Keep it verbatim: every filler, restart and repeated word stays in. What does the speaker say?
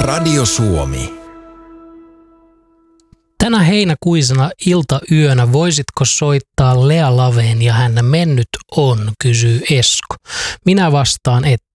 Radio Suomi. Tänä heinäkuisena iltayönä voisitko soittaa Lea Laveen ja hän mennyt on, kysyy Esko. Minä vastaan, että